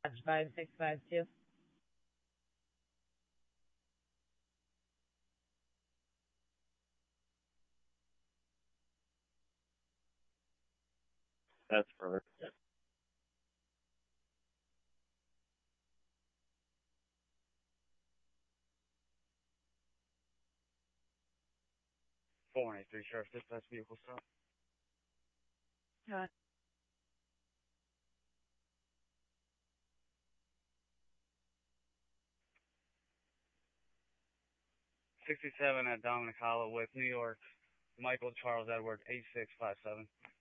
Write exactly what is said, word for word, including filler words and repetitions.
five six five two. That's perfect. four one eight three, Sheriff Dispatch vehicle stop. Uh, sixty-seven at Dominic Hollow with New York, Michael Charles Edward, eight six five seven.